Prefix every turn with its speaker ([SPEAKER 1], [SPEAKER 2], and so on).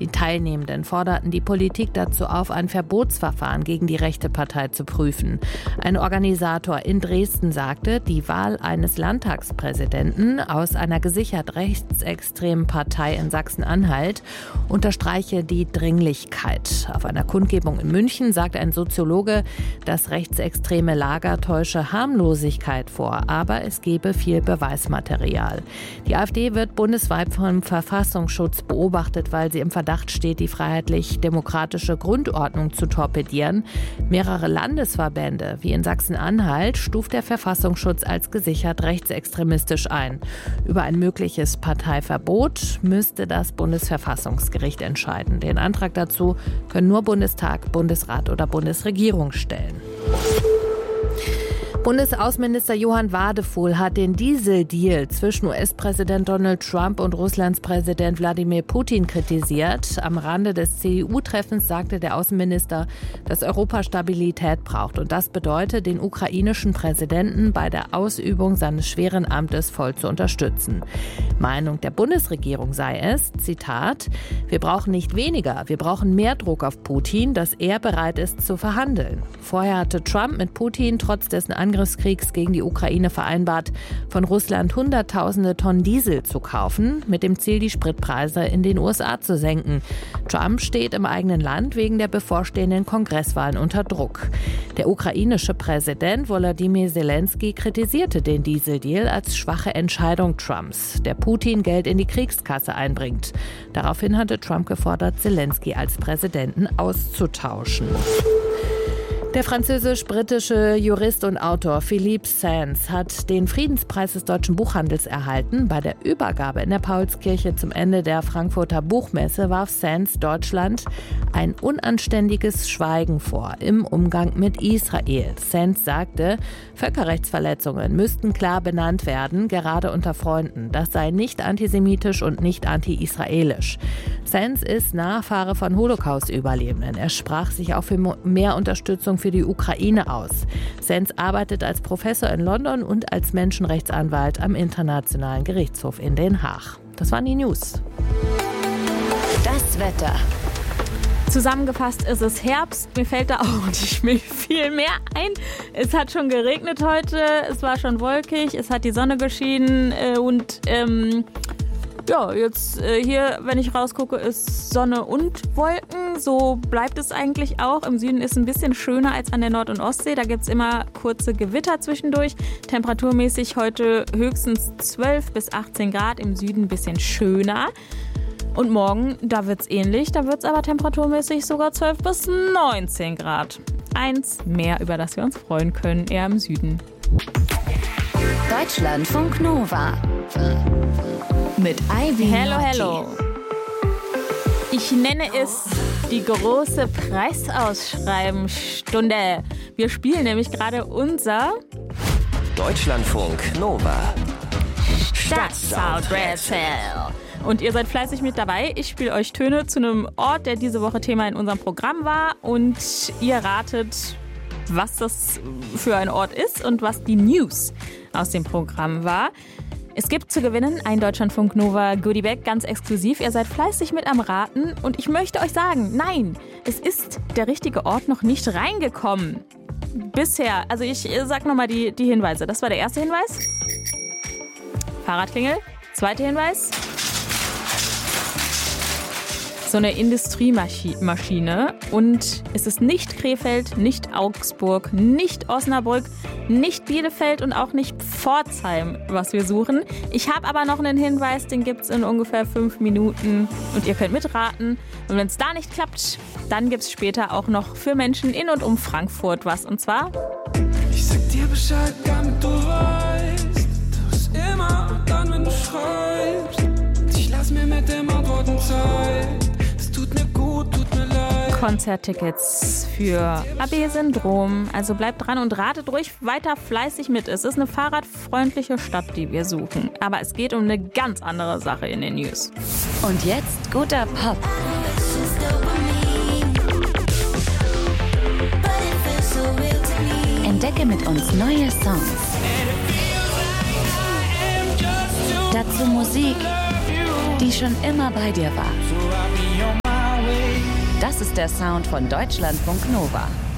[SPEAKER 1] Die Teilnehmenden forderten die Politik dazu auf, ein Verbotsverfahren gegen die rechte Partei zu prüfen. Ein Organisator in Dresden sagte, die Wahl eines Landtagspräsidenten aus einer gesichert rechtsextremen Partei in Sachsen-Anhalt unterstreiche die Dringlichkeit. Auf einer Kundgebung in München sagt ein Soziologe, das rechtsextreme Lager täusche Harmlosigkeit vor, aber es gebe viel Beweismaterial. Die AfD wird bundesweit vom Verfassungsschutz beobachtet, weil sie im Verdacht steht, die freiheitlich-demokratische Grundordnung zu torpedieren. Mehrere Landesverbände, wie in Sachsen-Anhalt, stuft der Verfassungsschutz als gesichert rechtsextremistisch ein. Über ein mögliches Parteiverbot müsste das Bundesverfassungsgericht entscheiden. Den Antrag dazu können nur Bundestag, Bundesrat oder Bundesregierung stellen. Bundesaußenminister Johann Wadefuhl hat den Dieseldeal zwischen US-Präsident Donald Trump und Russlands Präsident Wladimir Putin kritisiert. Am Rande des CDU-Treffens sagte der Außenminister, dass Europa Stabilität braucht. Und das bedeutet, den ukrainischen Präsidenten bei der Ausübung seines schweren Amtes voll zu unterstützen. Meinung der Bundesregierung sei es, Zitat, wir brauchen nicht weniger, wir brauchen mehr Druck auf Putin, dass er bereit ist zu verhandeln. Vorher hatte Trump mit Putin trotz dessen Angriffskriegs gegen die Ukraine vereinbart, von Russland Hunderttausende Tonnen Diesel zu kaufen, mit dem Ziel, die Spritpreise in den USA zu senken. Trump steht im eigenen Land wegen der bevorstehenden Kongresswahlen unter Druck. Der ukrainische Präsident Volodymyr Zelensky kritisierte den Dieseldeal als schwache Entscheidung Trumps, der Putin Geld in die Kriegskasse einbringt. Daraufhin hatte Trump gefordert, Zelensky als Präsidenten auszutauschen. Der französisch-britische Jurist und Autor Philippe Sands hat den Friedenspreis des deutschen Buchhandels erhalten. Bei der Übergabe in der Paulskirche zum Ende der Frankfurter Buchmesse warf Sands Deutschland ein unanständiges Schweigen vor im Umgang mit Israel. Sands sagte, Völkerrechtsverletzungen müssten klar benannt werden, gerade unter Freunden. Das sei nicht antisemitisch und nicht anti-israelisch. Sands ist Nachfahre von Holocaust-Überlebenden. Er sprach sich auch für mehr Unterstützung für die Ukraine aus. Sands arbeitet als Professor in London und als Menschenrechtsanwalt am Internationalen Gerichtshof in Den Haag. Das waren die News.
[SPEAKER 2] Das Wetter. Zusammengefasst ist es Herbst. Mir fällt da auch nicht viel mehr ein. Es hat schon geregnet heute, es war schon wolkig, es hat die Sonne geschienen und ja, jetzt hier, wenn ich rausgucke, ist Sonne und Wolken. So bleibt es eigentlich auch. Im Süden ist es ein bisschen schöner als an der Nord- und Ostsee. Da gibt es immer kurze Gewitter zwischendurch. Temperaturmäßig heute höchstens 12 bis 18 Grad. Im Süden ein bisschen schöner. Und morgen, da wird es ähnlich. Da wird es aber temperaturmäßig sogar 12 bis 19 Grad. Eins mehr, über das wir uns freuen können, eher im Süden.
[SPEAKER 3] Deutschlandfunk Nova. Mit Ivy
[SPEAKER 2] Hello. Ich nenne es die große Preisausschreibenstunde. Wir spielen nämlich gerade unser
[SPEAKER 4] Deutschlandfunk Nova
[SPEAKER 2] Stadtsoundrätsel. Und ihr seid fleißig mit dabei. Ich spiele euch Töne zu einem Ort, der diese Woche Thema in unserem Programm war. Und ihr ratet, was das für ein Ort ist und was die News aus dem Programm war. Es gibt zu gewinnen ein Deutschlandfunk Nova Goodie Bag, ganz exklusiv. Ihr seid fleißig mit am Raten und ich möchte euch sagen, nein, es ist der richtige Ort noch nicht reingekommen. Bisher, also ich sag nochmal die Hinweise. Das war der erste Hinweis. Fahrradklingel. Zweiter Hinweis. So eine Industriemaschine. Und es ist nicht Krefeld, nicht Augsburg, nicht Osnabrück, nicht Bielefeld und auch nicht Pforzheim, was wir suchen. Ich habe aber noch einen Hinweis, den gibt es in ungefähr 5 Minuten und ihr könnt mitraten. Und wenn es da nicht klappt, dann gibt es später auch noch für Menschen in und um Frankfurt was. Und zwar...
[SPEAKER 5] Ich sag dir Bescheid, damit du weißt, du bist immer dann, wenn du schreibst. Und ich lass mir mit dem Antworten Zeit. Es tut mir gut, tut mir leid.
[SPEAKER 2] Konzerttickets für AB-Syndrom. Also bleibt dran und ratet ruhig weiter fleißig mit. Es ist eine fahrradfreundliche Stadt, die wir suchen. Aber es geht um eine ganz andere Sache in den News.
[SPEAKER 3] Und jetzt guter Pop. Entdecke mit uns neue Songs. Dazu Musik, die schon immer bei dir war. Das ist der Sound von Deutschlandfunk Nova.